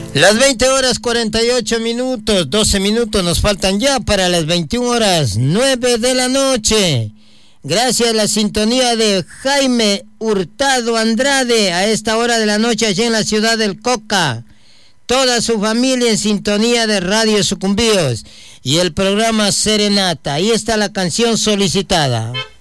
Las 20 horas 48 minutos, 12 minutos nos faltan ya para las 21 horas 9 de la noche. Gracias a la sintonía de Jaime Hurtado Andrade a esta hora de la noche allá en la ciudad del Coca. Toda su familia en sintonía de Radio Sucumbíos y el programa Serenata. Ahí está la canción solicitada.